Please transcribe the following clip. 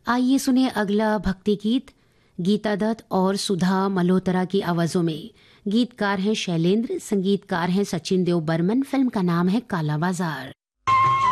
आइए सुने अगला भक्ति गीत गीता दत्त और सुधा मल्होत्रा की आवाजों में। गीतकार हैं शैलेंद्र, संगीतकार हैं सचिन देव बर्मन। फिल्म का नाम है काला बाजार।